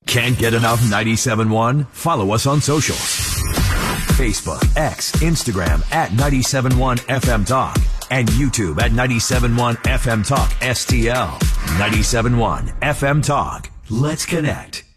Can't get enough 97.1? Follow us on socials. Facebook, X, Instagram at 97.1 FM Talk, and YouTube at 97.1 FM Talk STL. 97.1 FM Talk. Let's connect.